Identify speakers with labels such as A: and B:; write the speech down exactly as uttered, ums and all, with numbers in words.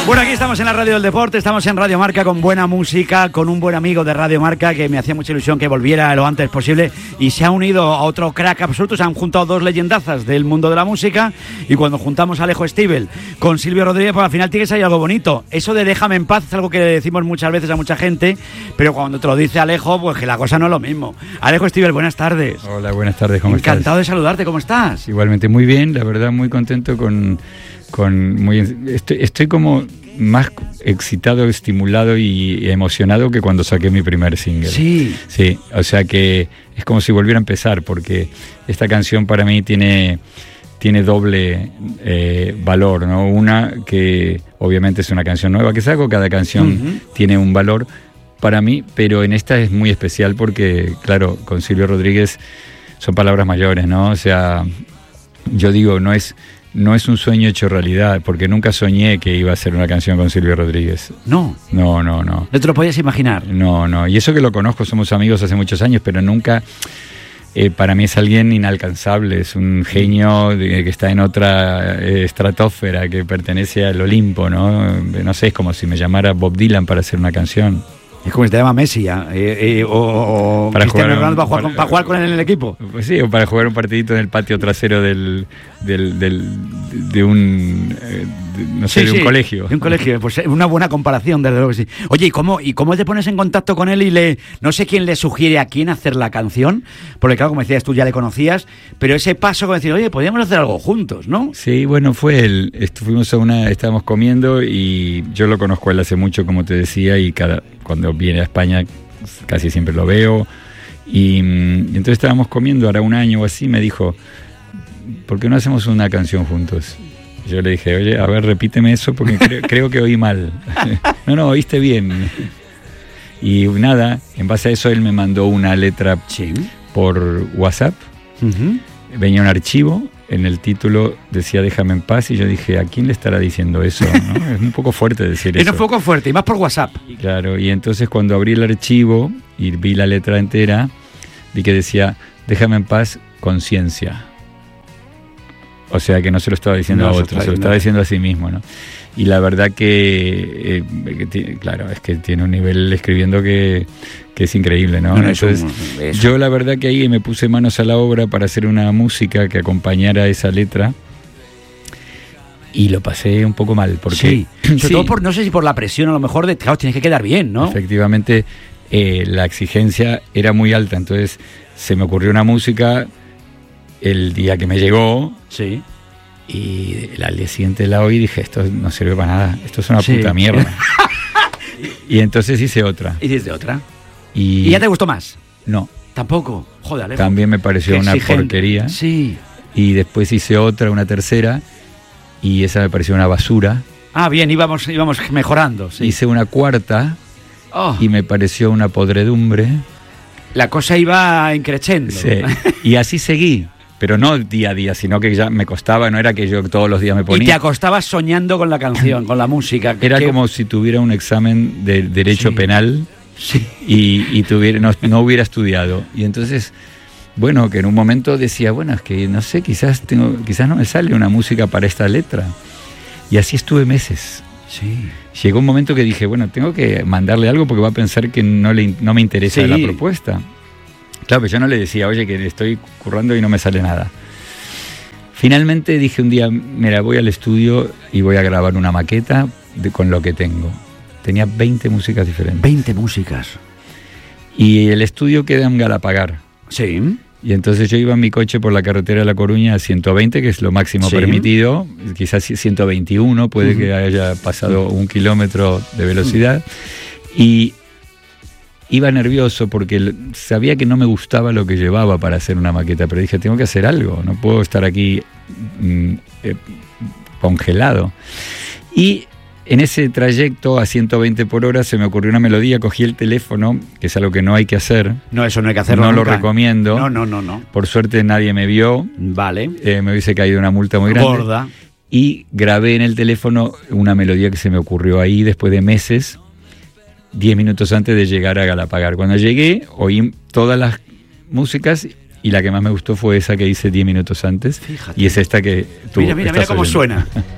A: Bueno, aquí estamos en la Radio del Deporte, estamos en Radio Marca con buena música, con un buen amigo de Radio Marca que me hacía mucha ilusión que volviera lo antes posible y se ha unido a otro crack absoluto. Se han juntado dos leyendazas del mundo de la música y cuando juntamos a Alejo Stivel con Silvio Rodríguez, pues al final tiene que salir algo bonito. Eso de déjame en paz es algo que le decimos muchas veces a mucha gente, pero cuando te lo dice Alejo, pues que la cosa no es lo mismo. Alejo Stivel, buenas tardes.
B: Hola, buenas tardes, ¿cómo estás?
A: Encantado de saludarte, ¿cómo estás?
B: Igualmente, muy bien, la verdad, muy contento con... con muy estoy, estoy como más excitado, estimulado y emocionado que cuando saqué mi primer single.
A: Sí.
B: Sí, o sea que es como si volviera a empezar, porque esta canción para mí tiene, tiene doble eh, valor, ¿no? Una, que obviamente es una canción nueva que saco, cada canción uh-huh. tiene un valor para mí, pero en esta es muy especial porque, claro, con Silvio Rodríguez son palabras mayores, ¿no? O sea, yo digo, no es... No es un sueño hecho realidad, porque nunca soñé que iba a hacer una canción con Silvio Rodríguez.
A: No.
B: No, no, no.
A: ¿No te lo podías imaginar?
B: No, no. Y eso que lo conozco, somos amigos hace muchos años, pero nunca... Eh, para mí es alguien inalcanzable, es un genio de, que está en otra eh, estratosfera, que pertenece al Olimpo, ¿no? No sé, es como si me llamara Bob Dylan para hacer una canción.
A: Es como si te llama Messi ya, eh, eh, o, o
B: para
A: Cristiano
B: jugar,
A: Ronaldo para jugar,
B: para,
A: con, para jugar con él en el equipo.
B: Pues sí, o para jugar un partidito en el patio trasero del, del, del de un eh, de, no sé, sí, de un sí, colegio.
A: De un colegio, pues una buena comparación, desde luego que sí. Oye, ¿y cómo, ¿y cómo te pones en contacto con él y le no sé quién le sugiere a quién hacer la canción? Porque claro, como decías, tú ya le conocías, pero ese paso como decir, oye, podríamos hacer algo juntos, ¿no?
B: Sí, bueno, fue él. Fuimos a una, estábamos comiendo y yo lo conozco a él hace mucho, como te decía, y cada cuando viene a España casi siempre lo veo y, y entonces estábamos comiendo, hará un año o así, me dijo, ¿por qué no hacemos una canción juntos? Yo le dije, oye, a ver, repíteme eso porque creo, creo que oí mal. No, no, oíste bien. Y nada, en base a eso él me mandó una letra
A: sí.
B: por WhatsApp, uh-huh. venía un archivo, en el título decía déjame en paz y yo dije, ¿a quién le estará diciendo eso? ¿No? Es un poco fuerte decir eso.
A: Es un poco fuerte, y más por WhatsApp.
B: Claro, y entonces cuando abrí el archivo y vi la letra entera, vi que decía déjame en paz, conciencia. O sea que no se lo estaba diciendo no, a otro, se, se lo estaba diciendo a sí mismo, ¿no? Y la verdad que, eh, que claro, es que tiene un nivel escribiendo que, que es increíble, ¿no?
A: no, no
B: Entonces,
A: eso, eso.
B: yo la verdad que ahí me puse manos a la obra para hacer una música que acompañara esa letra y lo pasé un poco mal, porque...
A: Sí, sobre
B: sí.
A: todo por, no sé si por la presión a lo mejor de, claro, tienes que quedar bien, ¿no?
B: Efectivamente, eh, la exigencia era muy alta, entonces se me ocurrió una música el día que me llegó...
A: Sí.
B: Y al día siguiente la oí y dije, esto no sirve para nada, esto es una sí. puta mierda. Y entonces hice otra.
A: Hiciste otra.
B: Y...
A: ¿Y ya te gustó más?
B: No.
A: Tampoco. Joder, Alejo.
B: También me pareció
A: Qué
B: una
A: exigente.
B: porquería.
A: Sí.
B: Y después hice otra, una tercera, y esa me pareció una basura.
A: Ah, bien, íbamos, íbamos mejorando. Sí.
B: Hice una cuarta oh. y me pareció una podredumbre.
A: La cosa iba increciendo.
B: Sí. Y así seguí. Pero no día a día, sino que ya me costaba, no era que yo todos los días me ponía.
A: Y te acostabas soñando con la canción, con la música.
B: Era
A: que...
B: como si tuviera un examen de derecho
A: sí.
B: penal
A: sí.
B: y, y tuviera, no, no hubiera estudiado. Y entonces, bueno, que en un momento decía, bueno, es que no sé, quizás, tengo, quizás no me sale una música para esta letra. Y así estuve meses.
A: Sí.
B: Llegó un momento que dije, bueno, tengo que mandarle algo porque va a pensar que no, le, no me interesa sí. la propuesta. Claro, pero yo no le decía, oye, que estoy currando y no me sale nada. Finalmente dije un día, mira, voy al estudio y voy a grabar una maqueta de, con lo que tengo. Tenía veinte músicas diferentes.
A: veinte músicas.
B: Y el estudio queda en Galapagar.
A: Sí.
B: Y entonces yo iba en mi coche por la carretera de La Coruña a ciento veinte, que es lo máximo sí. permitido. Quizás ciento veintiuno, puede uh-huh. que haya pasado un kilómetro de velocidad. Uh-huh. Y... iba nervioso porque sabía que no me gustaba lo que llevaba para hacer una maqueta, pero dije, tengo que hacer algo, no puedo estar aquí mm, eh, congelado. Y en ese trayecto a ciento veinte por hora se me ocurrió una melodía, cogí el teléfono, que es algo que no hay que hacer.
A: No, eso no hay que hacerlo
B: No
A: nunca.
B: lo recomiendo.
A: No, no, no, no.
B: Por suerte nadie me vio.
A: Vale.
B: Eh, me hubiese caído una multa muy grande.
A: Gorda.
B: Y grabé en el teléfono una melodía que se me ocurrió ahí después de meses, diez minutos antes de llegar a Galapagar. Cuando llegué, oí todas las músicas y la que más me gustó fue esa que hice diez minutos antes.
A: Fíjate.
B: Y es esta que tú
A: Mira, mira, mira cómo
B: oyendo.
A: suena.